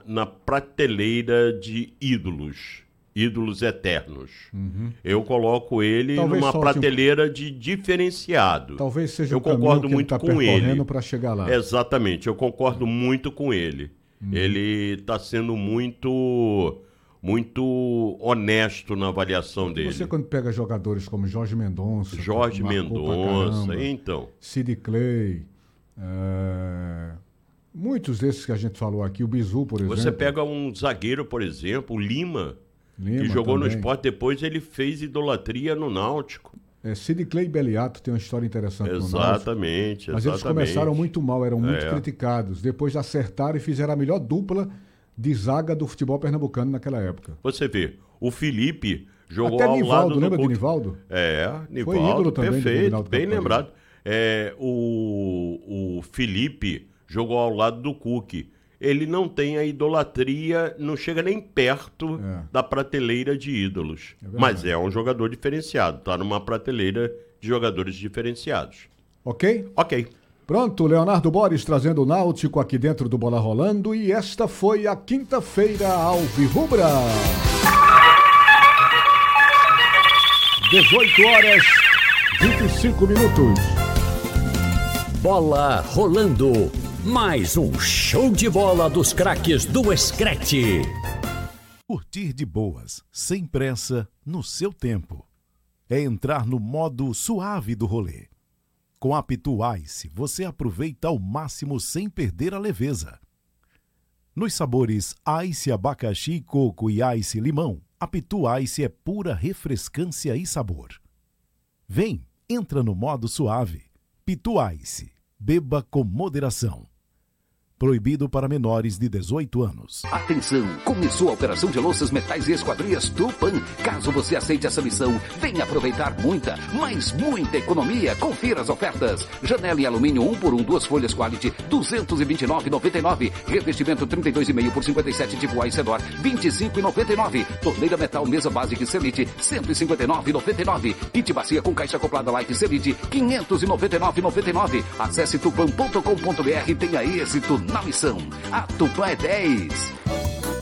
na prateleira de ídolos eternos. Eu coloco ele numa prateleira de diferenciado. Talvez seja eu o caminho concordo que muito ele está com percorrendo para chegar lá. Exatamente, eu concordo muito com ele. Ele está sendo muito honesto na avaliação dele. Você quando pega jogadores como Jorge Mendonça, então, Sid Clay, muitos desses que a gente falou aqui, o Bizu, por exemplo. Você pega um zagueiro, por exemplo, o Lima que jogou também no Sport, depois ele fez idolatria no Náutico. Sid Clay e Beliato tem uma história interessante no Náutico. Exatamente. Mas eles começaram muito mal, eram muito criticados. Depois acertaram e fizeram a melhor dupla de zaga do futebol pernambucano naquela época. Você vê, o Felipe jogou até ao Nivaldo, lado do lembra de Nivaldo? Nivaldo, foi ídolo também, perfeito, bem lembrado. O Felipe jogou ao lado do Cook. Ele não tem a idolatria, não chega nem perto da prateleira de ídolos. Mas é um jogador diferenciado, está numa prateleira de jogadores diferenciados. Ok? Ok. Pronto, Leonardo Boris trazendo o Náutico aqui dentro do Bola Rolando, e esta foi a quinta-feira alvirrubra. 18h25. Bola rolando. Mais um show de bola dos craques do Screte. Curtir de boas, sem pressa, no seu tempo. É entrar no modo suave do rolê. Com a Pitu Ice, você aproveita ao máximo sem perder a leveza. Nos sabores Ice abacaxi, coco e Ice limão, a Pitu Ice é pura refrescância e sabor. Vem, entra no modo suave. Pitu Ice, beba com moderação. Proibido para menores de 18 anos. Atenção! Começou a operação de louças, metais e esquadrias Tupã. Caso você aceite essa missão, venha aproveitar muita, mas muita economia. Confira as ofertas. Janela em alumínio 1x1, 2 folhas quality, R$ 229,99. Revestimento 32,5 por 57 tipo Aicedor, R$ 25,99. Torneira metal mesa básica Selite, R$ 159,99. Kit bacia com caixa acoplada Light Selite, R$ 599,99. Acesse tupã.com.br e tenha êxito na missão. A Tupã é 10.